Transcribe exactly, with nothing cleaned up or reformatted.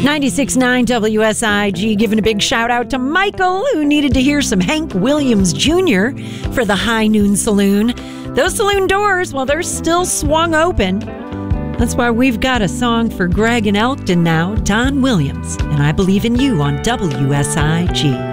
ninety-six point nine W S I G, giving a big shout out to Michael, who needed to hear some Hank Williams Junior for the High Noon Saloon. Those saloon doors, well, they're still swung open. That's why we've got a song for Greg and Elkton now, Don Williams, and I Believe in You on W S I G.